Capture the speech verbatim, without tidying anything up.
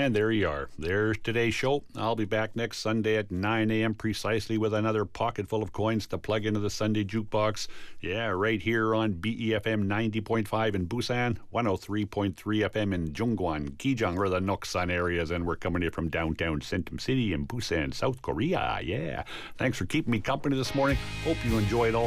And there you are. There's today's show. I'll be back next Sunday at nine a.m. precisely with another pocket full of coins to plug into the Sunday jukebox. Yeah, right here on B E F M ninety point five in Busan, one oh three point three F M in Jungwon, Gijang, or the Noksan areas. And we're coming in from downtown Centum City in Busan, South Korea. Yeah. Thanks for keeping me company this morning. Hope you enjoyed all